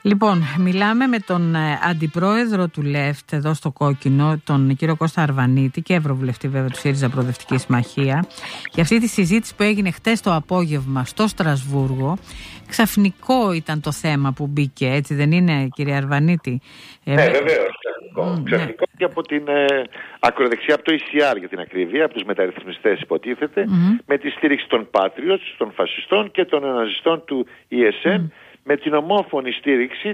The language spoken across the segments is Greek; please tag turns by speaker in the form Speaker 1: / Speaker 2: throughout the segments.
Speaker 1: Λοιπόν, μιλάμε με τον αντιπρόεδρο του ΛΕΦΤ εδώ στο Κόκκινο, τον κύριο Κώστα Αρβανίτη, και ευρωβουλευτή βέβαια του ΣΥΡΙΖΑ Προοδευτική Συμμαχία, για αυτή τη συζήτηση που έγινε χτες το απόγευμα στο Στρασβούργο. Ξαφνικό ήταν το θέμα που μπήκε, έτσι δεν είναι, κύριε Αρβανίτη?
Speaker 2: Ναι, βεβαίως. Ξαφνικό και από την ακροδεξιά, από το ECR για την ακρίβεια, από τους μεταρρυθμιστές υποτίθεται, με τη στήριξη των Patriots, των φασιστών και των ναζιστών του ESN, με την ομόφωνη στήριξη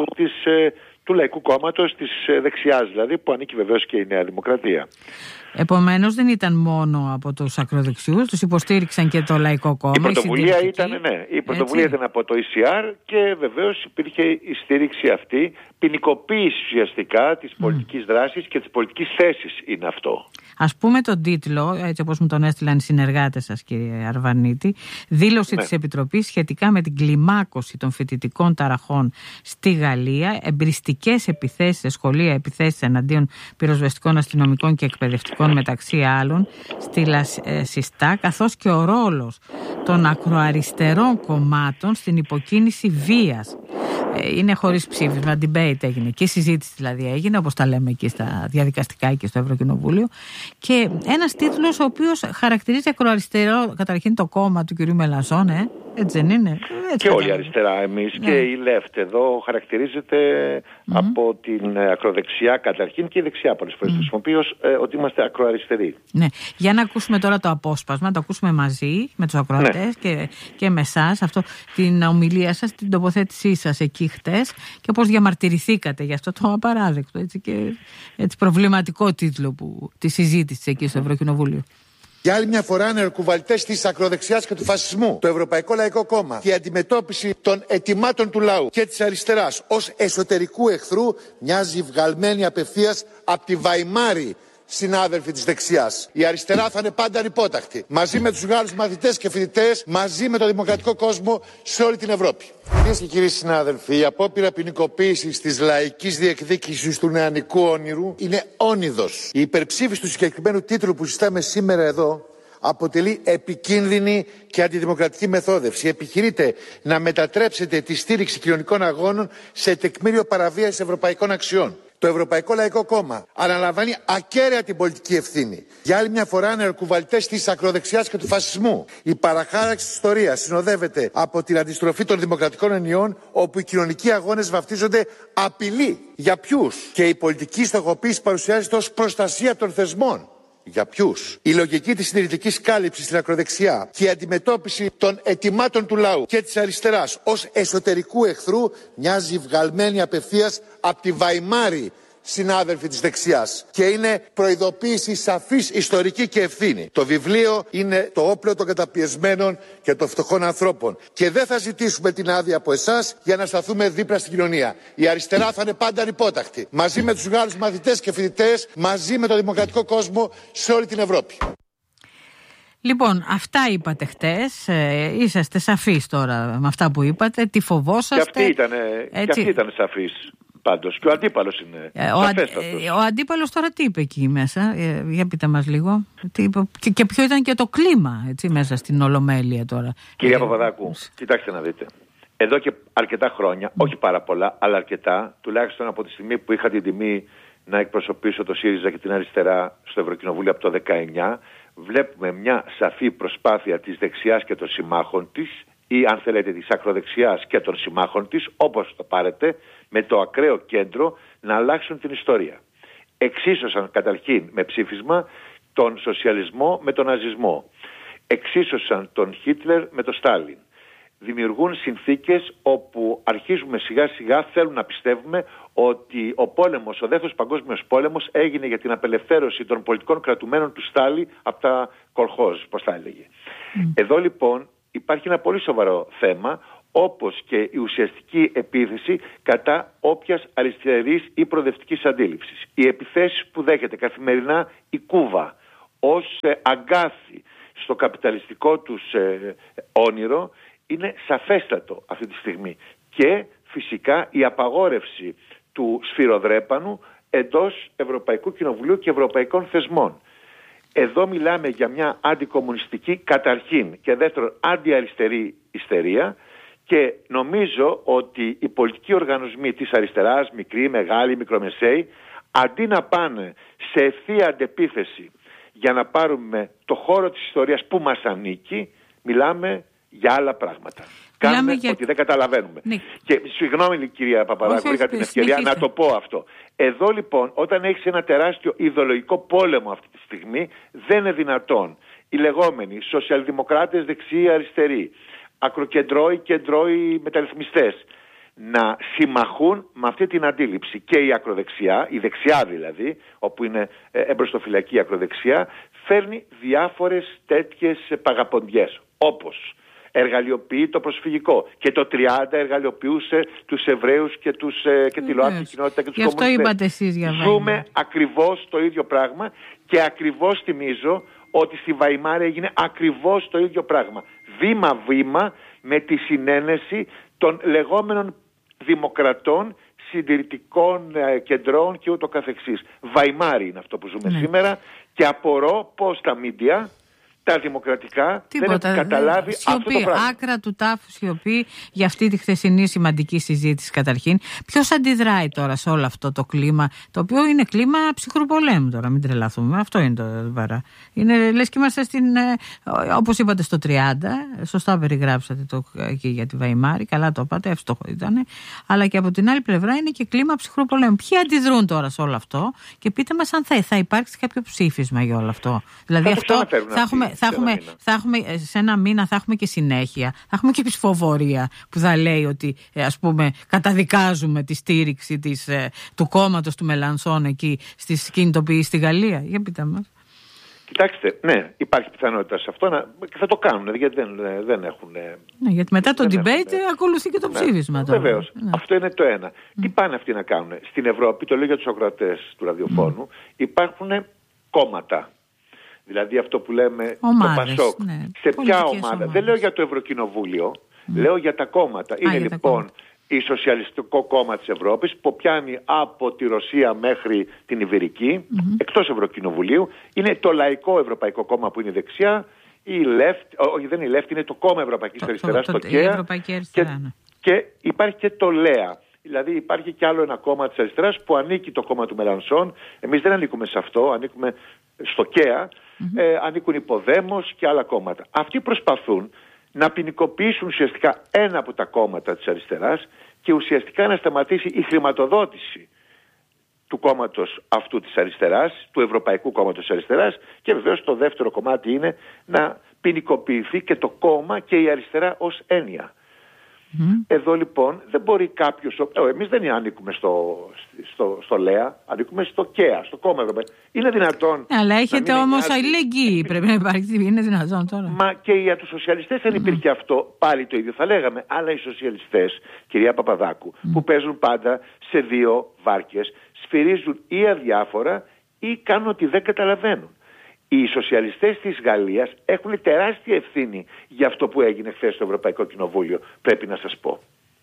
Speaker 2: του Λαϊκού Κόμματος, της δεξιάς δηλαδή, που ανήκει βεβαίως και η Νέα Δημοκρατία.
Speaker 1: Επομένως δεν ήταν μόνο από τους ακροδεξιούς, τους υποστήριξαν και το Λαϊκό Κόμμα.
Speaker 2: Η πρωτοβουλία ήταν από το ECR και βεβαίως υπήρχε η στήριξη αυτή, ποινικοποίηση ουσιαστικά της πολιτικής δράσης και της πολιτικής θέσης είναι αυτό.
Speaker 1: Ας πούμε τον τίτλο, έτσι όπως μου τον έστειλαν οι συνεργάτες σας, κύριε Αρβανίτη, δήλωση της Επιτροπής σχετικά με την κλιμάκωση των φοιτητικών ταραχών στη Γαλλία, εμπριστικές επιθέσεις σε σχολεία, επιθέσεις εναντίον πυροσβεστικών, αστυνομικών και εκπαιδευτικών μεταξύ άλλων στη Λασιστά, καθώς και ο ρόλος των ακροαριστερών κομμάτων στην υποκίνηση βίας. Είναι χωρίς ψήφισμα, debate έγινε και συζήτηση δηλαδή έγινε, όπως τα λέμε εκεί στα διαδικαστικά και στο Ευρωκοινοβούλιο, και ένας τίτλος ο οποίος χαρακτηρίζει ακροαριστερό καταρχήν το κόμμα του κυρίου Μελανσόν, έτσι δεν είναι? Έτσι
Speaker 2: και όλη η αριστερά εμείς, και η Λεφτ εδώ χαρακτηρίζεται από την ακροδεξιά καταρχήν, και η δεξιά πολλές φορές χρησιμοποιεί ότι είμαστε ακροαριστεροί.
Speaker 1: Ναι. Για να ακούσουμε τώρα το απόσπασμα, να το ακούσουμε μαζί με τους ακροατές και με εσάς, την ομιλία σας, την τοποθέτησή σας εκεί χτες και πώς διαμαρτυρηθήκατε για αυτό το απαράδεκτο και έτσι προβληματικό τίτλο της συζήτησης εκεί στο Ευρωκοινοβούλιο.
Speaker 3: Για άλλη μια φορά, νεροκουβαλτές της ακροδεξιάς και του φασισμού, το Ευρωπαϊκό Λαϊκό Κόμμα, και η αντιμετώπιση των αιτημάτων του λαού και της αριστεράς ως εσωτερικού εχθρού μοιάζει βγαλμένη απευθείας από τη Βαϊμάρη, συνάδελφοι της δεξιάς. Η αριστερά θα είναι πάντα ανυπόταχτη, μαζί με τους Γάλλους μαθητές και φοιτητές, μαζί με το δημοκρατικό κόσμο σε όλη την Ευρώπη. Κυρίες και κύριοι συνάδελφοι, η απόπειρα ποινικοποίησης της λαϊκής διεκδίκησης του νεανικού όνειρου είναι όνειδος. Η υπερψήφιση του συγκεκριμένου τίτλου που συζητάμε σήμερα εδώ αποτελεί επικίνδυνη και αντιδημοκρατική μεθόδευση. Επιχειρείτε να μετατρέψετε τη στήριξη κοινωνικών αγώνων σε τεκμήριο παραβίασης ευρωπαϊκών αξιών. Το Ευρωπαϊκό Λαϊκό Κόμμα αναλαμβάνει ακέραια την πολιτική ευθύνη. Για άλλη μια φορά, νεροκουβαλτές της ακροδεξιάς και του φασισμού. Η παραχάραξη της ιστορίας συνοδεύεται από την αντιστροφή των δημοκρατικών ενιών, όπου οι κοινωνικοί αγώνες βαφτίζονται απειλή. Για ποιους? Και η πολιτική στοχοποίηση παρουσιάζεται ως προστασία των θεσμών. Για ποιους? Η λογική της συντηρητικής κάλυψης στην ακροδεξιά και η αντιμετώπιση των αιτημάτων του λαού και της αριστεράς ως εσωτερικού εχθρού μοιάζει βγαλμένη απευθείας από τη Βαϊμάρη, συνάδελφοι της δεξιάς, και είναι προειδοποίηση σαφής, ιστορική και ευθύνη. Το βιβλίο είναι το όπλο των καταπιεσμένων και των φτωχών ανθρώπων και δεν θα ζητήσουμε την άδεια από εσάς για να σταθούμε δίπλα στην κοινωνία. Η αριστερά θα είναι πάντα ανυπόταχτη, μαζί με τους Γάλλους μαθητές και φοιτητές, μαζί με το δημοκρατικό κόσμο σε όλη την Ευρώπη.
Speaker 1: Λοιπόν, αυτά είπατε χτες, είσαστε σαφείς τώρα με αυτά που είπατε, τι φοβόσαστε?
Speaker 2: Και αυτή ήταν σαφής. Πάντως. Και ο αντίπαλος είναι
Speaker 1: ο αντίπαλος τώρα τι είπε εκεί μέσα? Για πείτε μας λίγο. Και ποιο ήταν και το κλίμα έτσι, μέσα στην Ολομέλεια τώρα?
Speaker 2: Κυρία Παπαδάκου, κοιτάξτε να δείτε. Εδώ και αρκετά χρόνια, όχι πάρα πολλά, αλλά αρκετά, τουλάχιστον από τη στιγμή που είχα την τιμή να εκπροσωπήσω το ΣΥΡΙΖΑ και την αριστερά στο Ευρωκοινοβούλιο από το 19, βλέπουμε μια σαφή προσπάθεια της δεξιάς και των συμμάχων της, ή αν θέλετε της ακροδεξιάς και των συμμάχων της, όπως το πάρετε, με το ακραίο κέντρο να αλλάξουν την ιστορία. Εξίσωσαν καταρχήν με ψήφισμα τον σοσιαλισμό με τον ναζισμό. Εξίσωσαν τον Χίτλερ με τον Στάλιν. Δημιουργούν συνθήκες όπου αρχίζουμε σιγά σιγά, θέλουν να πιστεύουμε ότι ο πόλεμος, ο δεύτερος παγκόσμιος πόλεμος έγινε για την απελευθέρωση των πολιτικών κρατουμένων του Στάλιν από τα κολχόζ, πώς τα έλεγε. Εδώ λοιπόν υπάρχει ένα πολύ σοβαρό θέμα, όπως και η ουσιαστική επίθεση κατά όποιας αριστερής ή προοδευτικής αντίληψης. Οι επιθέσεις που δέχεται καθημερινά η Κούβα ως αγκάθι στο καπιταλιστικό τους όνειρο είναι σαφέστατο αυτή τη στιγμή. Και φυσικά η απαγόρευση του σφυροδρέπανου εντός Ευρωπαϊκού Κοινοβουλίου και ευρωπαϊκών θεσμών. Εδώ μιλάμε για μια αντικομμουνιστική καταρχήν και δεύτερον αντιαριστερή ιστερία, Και νομίζω ότι οι πολιτικοί οργανισμοί της αριστεράς, μικροί, μεγάλοι, μικρομεσαίοι, αντί να πάνε σε ευθεία αντεπίθεση για να πάρουμε το χώρο της ιστορίας που μας ανήκει, μιλάμε για άλλα πράγματα. Κάνουμε ότι δεν καταλαβαίνουμε. Ναι. Και συγγνώμη κυρία Παπαδάκου, είχα την ευκαιρία να το πω αυτό. Εδώ λοιπόν, όταν έχεις ένα τεράστιο ιδεολογικό πόλεμο αυτή τη στιγμή, δεν είναι δυνατόν οι λεγόμενοι σοσιαλδημοκράτες δεξιοί αριστεροί, ακροκεντρώοι, κεντρώοι μεταρρυθμιστές να συμμαχούν με αυτή την αντίληψη. Και η ακροδεξιά, η δεξιά δηλαδή, όπου είναι εμπροστοφυλακή η ακροδεξιά, φέρνει διάφορες τέτοιες παγαποντιές, όπως εργαλειοποιεί το προσφυγικό. Και το 30 εργαλειοποιούσε τους Εβραίους και τη ΛΟΑΤΚΙ κοινότητα και τους κομμουνιστές.
Speaker 1: Γι' αυτό είπατε εσείς για Βαϊμάρη.
Speaker 2: Ζούμε ακριβώς το ίδιο πράγμα και ακριβώς θυμίζω ότι στη Βαϊμάρη έγινε ακριβώς το ίδιο πράγμα. Βήμα-βήμα με τη συνένεση των λεγόμενων δημοκρατών, συντηρητικών κεντρών και ούτω καθεξής. Βαϊμάρη είναι αυτό που ζούμε σήμερα και απορώ πως τα μίντια, τα δημοκρατικά, δεν έχουν καταλάβει αυτό το πράγμα.
Speaker 1: Άκρα του τάφου σιωπή για αυτή τη χθεσινή σημαντική συζήτηση καταρχήν. Ποιος αντιδράει τώρα σε όλο αυτό το κλίμα, το οποίο είναι κλίμα ψυχρού πολέμου τώρα, μην τρελαθούμε. Αυτό είναι το βαρά. Είναι, λες και είμαστε όπως είπατε στο 30, σωστά περιγράψατε το εκεί για τη Βαϊμάρη, καλά το είπατε, εύστοχο ήταν. Αλλά και από την άλλη πλευρά είναι και κλίμα ψυχρού πολέμου. Ποιοι αντιδρούν τώρα σε όλο αυτό και πείτε μας αν θα υπάρξει κάποιο ψήφισμα για όλο αυτό. Δηλαδή αυτό θα έχουμε σε ένα μήνα, θα έχουμε και συνέχεια. Θα έχουμε και ψηφοφορία που θα λέει ότι ας πούμε καταδικάζουμε τη στήριξη του κόμματος του Μελανσόν εκεί στις κινητοποιήσεις στη Γαλλία. Για πείτε μας.
Speaker 2: Κοιτάξτε, ναι, υπάρχει πιθανότητα σε αυτό και θα το κάνουν, γιατί δεν έχουν.
Speaker 1: Ναι, γιατί μετά το debate ακολουθεί και το ψήφισμα.
Speaker 2: Βεβαίως. Ναι. Αυτό είναι το ένα. Τι πάνε αυτοί να κάνουν? Στην Ευρώπη, το λέω για τους ακροατές του ραδιοφώνου, υπάρχουν κόμματα. Δηλαδή αυτό που λέμε ομάδες, το Πασόκ. Ναι, σε ποια ομάδα? Ομάδες. Δεν λέω για το Ευρωκοινοβούλιο, λέω για τα κόμματα. Είναι λοιπόν η Σοσιαλιστικό Κόμμα της Ευρώπης που πιάνει από τη Ρωσία μέχρι την Ιβηρική, εκτός Ευρωκοινοβουλίου. Είναι το Λαϊκό Ευρωπαϊκό Κόμμα που είναι δεξιά, η Left, όχι δεν είναι η Left, είναι το Κόμμα Ευρωπαϊκής Αριστεράς, το ΚΕΑ. Και υπάρχει και το ΛΕΑ. Δηλαδή υπάρχει και άλλο ένα κόμμα της αριστεράς που ανήκει το κόμμα του Μελανσόν. Εμείς δεν ανήκουμε σε αυτό, ανήκουμε στο ΚΕΑ, ανήκουν η Ποδέμος και άλλα κόμματα. Αυτοί προσπαθούν να ποινικοποιήσουν ουσιαστικά ένα από τα κόμματα της αριστεράς και ουσιαστικά να σταματήσει η χρηματοδότηση του κόμματος αυτού της αριστεράς, του Ευρωπαϊκού Κόμματος της Αριστεράς, και βεβαίως το δεύτερο κομμάτι είναι να ποινικοποιηθεί και το κόμμα και η αριστερά ως έννοια. Εδώ λοιπόν δεν μπορεί κάποιος. Εμείς δεν ανήκουμε στο ΛΕΑ, ανήκουμε στο ΚΕΑ, στο κόμμα Ευρωπαϊκό. Είναι δυνατόν.
Speaker 1: Αλλά έχετε όμως αλληλεγγύη, πρέπει να υπάρχει. Είναι δυνατόν τώρα.
Speaker 2: Μα και για τους σοσιαλιστές αν υπήρχε αυτό, πάλι το ίδιο θα λέγαμε. Αλλά οι σοσιαλιστές, κυρία Παπαδάκου, που παίζουν πάντα σε δύο βάρκες, σφυρίζουν ή αδιάφορα ή κάνουν ότι δεν καταλαβαίνουν. Οι σοσιαλιστές της Γαλλίας έχουν τεράστια ευθύνη για αυτό που έγινε χθες στο Ευρωπαϊκό Κοινοβούλιο, πρέπει να σας πω.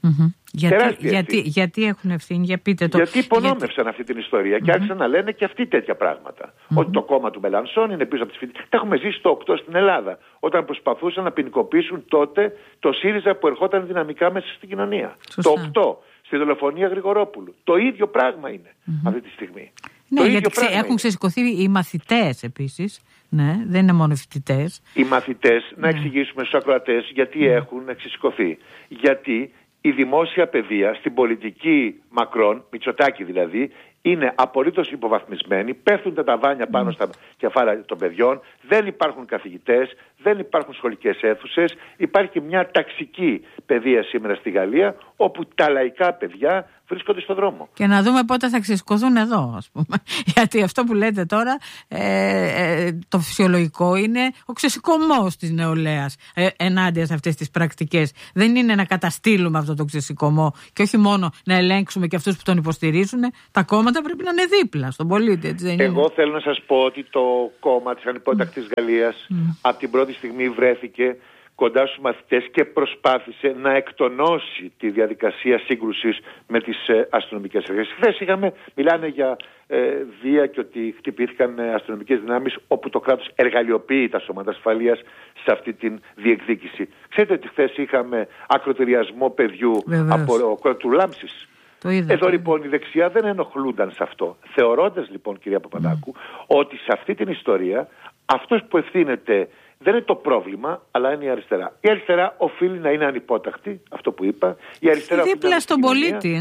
Speaker 1: Γιατί έχουν ευθύνη, για πείτε το.
Speaker 2: Γιατί υπονόμευσαν αυτή την ιστορία και άρχισαν να λένε και αυτοί τέτοια πράγματα. Ότι το κόμμα του Μελανσόν είναι πίσω από τις φοιτητές. Τα έχουμε ζήσει το 8 στην Ελλάδα, όταν προσπαθούσαν να ποινικοποιήσουν τότε το ΣΥΡΙΖΑ που ερχόταν δυναμικά μέσα στην κοινωνία. Σωστά. Το 8 στη δολοφονία Γρηγορόπουλου. Το ίδιο πράγμα είναι αυτή τη στιγμή.
Speaker 1: Ναι, γιατί έχουν ξεσηκωθεί οι μαθητές επίσης. Ναι, δεν είναι μόνο οι φοιτητές.
Speaker 2: Οι μαθητές, να εξηγήσουμε στους ακροατές γιατί έχουν ξεσηκωθεί. Γιατί η δημόσια παιδεία στην πολιτική Μακρόν, Μητσοτάκη δηλαδή, είναι απολύτως υποβαθμισμένη, πέφτουν τα ταβάνια πάνω στα κεφάλια των παιδιών, δεν υπάρχουν καθηγητές, δεν υπάρχουν σχολικές αίθουσες, υπάρχει μια ταξική παιδεία σήμερα στη Γαλλία, όπου τα λαϊκά παιδιά βρίσκονται στον δρόμο.
Speaker 1: Και να δούμε πότε θα ξεσηκωθούν εδώ, ας πούμε. Γιατί αυτό που λέτε τώρα, το φυσιολογικό είναι ο ξεσηκωμός της νεολαίας ενάντια σε αυτές τις πρακτικές. Δεν είναι να καταστήλουμε αυτό το ξεσηκωμό και όχι μόνο να ελέγξουμε και αυτούς που τον υποστηρίζουν. Τα κόμματα πρέπει να είναι δίπλα στον πολίτη. Έτσι δεν
Speaker 2: Εγώ θέλω να σας πω ότι το κόμμα της ανυπότακτης Γαλλίας από την πρώτη στιγμή βρέθηκε κοντά στους μαθητές και προσπάθησε να εκτονώσει τη διαδικασία σύγκρουσης με τις αστυνομικές αρχές. Χθες μιλάνε για βία και ότι χτυπήθηκαν αστυνομικές δυνάμεις, όπου το κράτος εργαλειοποιεί τα σώματα ασφαλείας σε αυτή την διεκδίκηση. Ξέρετε ότι χθες είχαμε ακροτηριασμό παιδιού από του Λάμψης. Εδώ λοιπόν η δεξιά δεν ενοχλούνταν σε αυτό, θεωρώντας λοιπόν, κυρία Παπαδάκου, ότι σε αυτή την ιστορία αυτός που ευθύνεται δεν είναι το πρόβλημα, αλλά είναι η αριστερά. Η αριστερά οφείλει να είναι ανυπόταχτη, αυτό που είπα. Η αριστερά
Speaker 1: δίπλα στον πολίτη.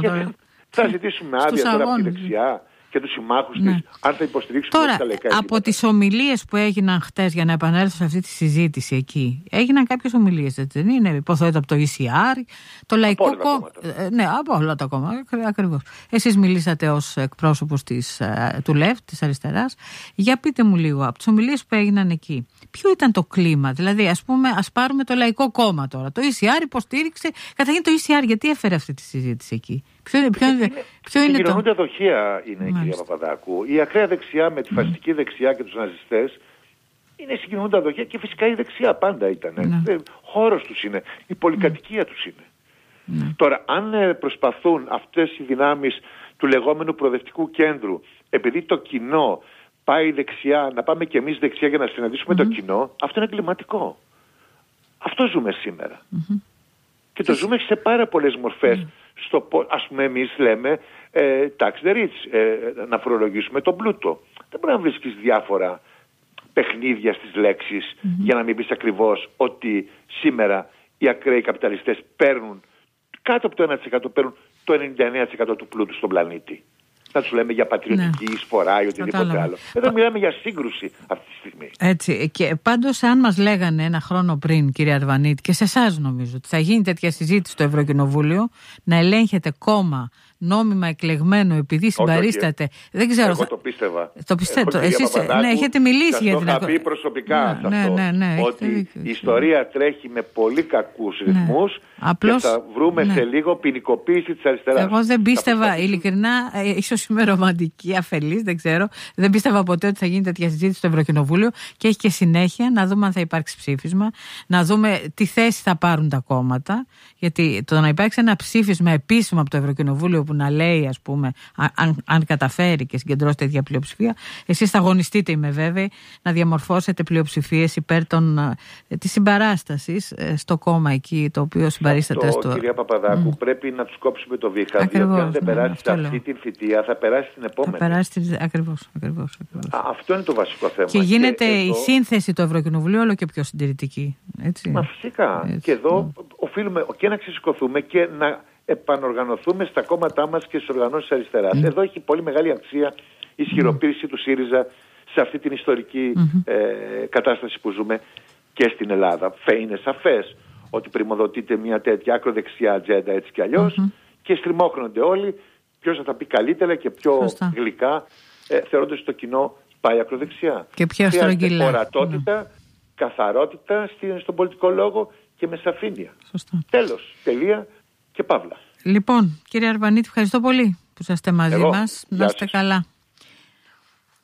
Speaker 2: Θα ζητήσουμε άδεια τώρα από τη δεξιά και τους συμμάχους της, αν θα υποστηρίξουν
Speaker 1: τώρα, τα λαϊκά από αιτήματα. Τις ομιλίες που έγιναν χτες, για να επανέλθω σε αυτή τη συζήτηση εκεί, έγιναν κάποιες ομιλίες, έτσι δεν είναι? Υποθέτω από το ECR, το Λαϊκό Κόμμα. Ναι, από όλα τα κόμματα, ακριβώς. Εσείς μιλήσατε ως εκπρόσωπος του ΛΕΦ, της αριστεράς. Για πείτε μου λίγο, από τις ομιλίες που έγιναν εκεί, ποιο ήταν το κλίμα? Δηλαδή, ας πάρουμε το Λαϊκό Κόμμα τώρα. Το ECR υποστήριξε, καταρχήν το ECR γιατί έφερε αυτή τη συζήτηση εκεί? Ποιο είναι το...
Speaker 2: δοχεία είναι, κυρία Παπαδάκου. Η ακραία δεξιά με τη φασιστική δεξιά και τους ναζιστές είναι συγκοινωνούντα δοχεία, και φυσικά η δεξιά πάντα ήταν. Χώρος τους είναι, η πολυκατοικία τους είναι. Τώρα, αν προσπαθούν αυτές οι δυνάμεις του λεγόμενου προοδευτικού κέντρου, επειδή το κοινό πάει δεξιά, να πάμε και εμείς δεξιά για να συναντήσουμε το κοινό, αυτό είναι εγκληματικό. Αυτό ζούμε σήμερα. Και το ζούμε σε πάρα πολλές μορφές. Ας πούμε, εμείς λέμε tax the rich, να φορολογήσουμε τον πλούτο. Δεν μπορεί να βρίσκεις διάφορα παιχνίδια στις λέξεις για να μην πεις ακριβώς ότι σήμερα οι ακραίοι καπιταλιστές παίρνουν κάτω από το 1%, παίρνουν το 99% του πλούτου στον πλανήτη. Να τους λέμε για πατριωτική εισφορά ή οτιδήποτε άλλο. Εδώ μιλάμε για σύγκρουση αυτή τη στιγμή.
Speaker 1: Έτσι. Και πάντως, αν μας λέγανε ένα χρόνο πριν, κύριε Αρβανίτη, και σε εσάς νομίζω, ότι θα γίνει τέτοια συζήτηση στο Ευρωκοινοβούλιο, να ελέγχεται κόμμα νόμιμα εκλεγμένο επειδή συμπαρίσταται. Δεν ξέρω.
Speaker 2: Εγώ το πίστευα.
Speaker 1: Το πιστεύω. Εσείς έχετε μιλήσει για την
Speaker 2: αυτό. Το είχα πει προσωπικά σε αυτό. Ότι η ιστορία τρέχει με πολύ κακούς ρυθμούς και θα βρούμε σε λίγο ποινικοποίηση της αριστεράς.
Speaker 1: Εγώ δεν πίστευα, ειλικρινά, ίσως είμαι ρομαντική, αφελής, δεν ξέρω. Δεν πίστευα ποτέ ότι θα γίνει τέτοια συζήτηση στο Ευρωκοινοβούλιο, και έχει και συνέχεια, να δούμε αν θα υπάρξει ψήφισμα, να δούμε τι θέση θα πάρουν τα κόμματα. Γιατί το να υπάρξει ένα ψήφισμα επίσημο από το Ευρωκοινοβούλιο που να λέει, ας πούμε, αν καταφέρει και συγκεντρώσει τέτοια πλειοψηφία, εσείς θα αγωνιστείτε, είμαι βέβαιη, να διαμορφώσετε πλειοψηφίες υπέρ της συμπαράστασης στο κόμμα εκεί το οποίο συμπαρίσταται στο...
Speaker 2: Κυρία Παπαδάκου, πρέπει να τους κόψουμε το βήχα, διότι αν δεν περάσει αυτή την θητεία θα περάσει την επόμενη.
Speaker 1: Θα περάσει ακριβώς.
Speaker 2: Αυτό είναι το βασικό θέμα.
Speaker 1: Και γίνεται η σύνθεση του Ευρωκοινοβουλίου όλο και πιο συντηρητική. Έτσι.
Speaker 2: Μα φυσικά. Έτσι. Και εδώ οφείλουμε και να ξεσηκωθούμε και να επανοργανωθούμε στα κόμματά μας και στις οργανώσεις αριστεράς. Εδώ έχει πολύ μεγάλη αξία η ισχυροποίηση του ΣΥΡΙΖΑ σε αυτή την ιστορική κατάσταση που ζούμε και στην Ελλάδα. Είναι σαφές ότι πριμοδοτείται μια τέτοια ακροδεξιά ατζέντα έτσι κι αλλιώς και στριμώχνονται όλοι. Ποιος θα τα πει καλύτερα και πιο γλυκά, θεωρώντας ότι το κοινό πάει ακροδεξιά.
Speaker 1: Και πιο στρογγυλά.
Speaker 2: Ορατότητα, καθαρότητα στον πολιτικό λόγο και με σαφήνεια. Τέλος, τελεία και παύλα.
Speaker 1: Λοιπόν, κύριε Αρβανίτη, ευχαριστώ πολύ που είσαστε μαζί μας. Να είστε καλά.